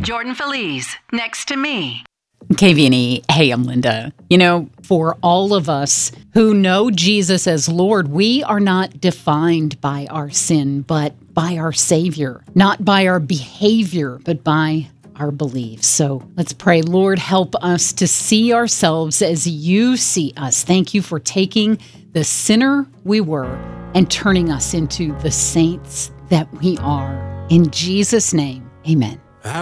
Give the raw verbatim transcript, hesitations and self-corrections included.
Jordan Feliz, next to me. K V N E, hey, I'm Linda. You know, for all of us who know Jesus as Lord, we are not defined by our sin, but by our Savior. Not by our behavior, but by our beliefs. So let's pray. Lord, help us to see ourselves as you see us. Thank you for taking the sinner we were and turning us into the saints that we are. In Jesus' name, amen.